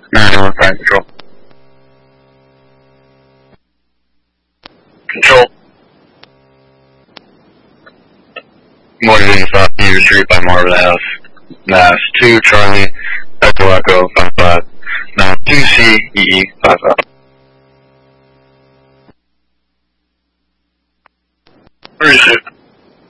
911 Fire Control. Control. 185 Beaver Street by Marvin House. Mass 2 Charlie Echo Echo 55 92 C EE 55.